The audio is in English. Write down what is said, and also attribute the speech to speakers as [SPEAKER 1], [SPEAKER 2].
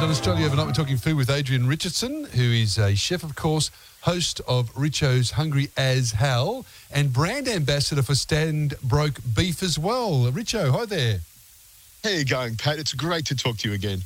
[SPEAKER 1] And on Australia Overnight, we're talking food with Adrian Richardson, who is a chef, of course, host of Richo's Hungry as Hell, and brand ambassador for Stanbroke Beef as well. Richo, hi there.
[SPEAKER 2] How you going, Pat? It's great to talk to you again.